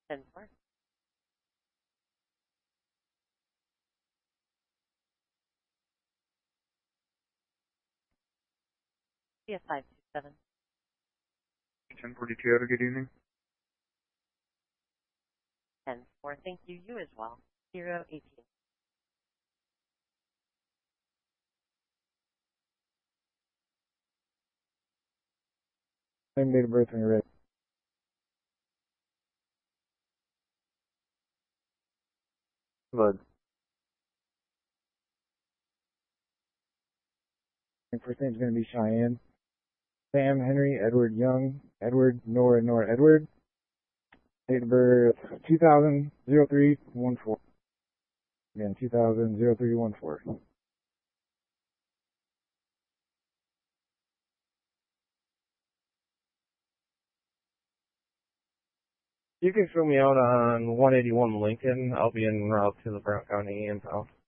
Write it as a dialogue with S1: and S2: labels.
S1: 10-4. CS 527.
S2: 1042, have a good evening.
S1: 10-4, thank you. You as well. 018.
S3: Same date of birth when you're ready.
S2: Bud.
S3: First name's going to be Cheyenne. Sam, Henry, Edward, Young, Edward, Nora, Edward. Date of birth 200314. Again, 200314.
S4: You can fill me out on 181 Lincoln. I'll be en route to the Brown County impound.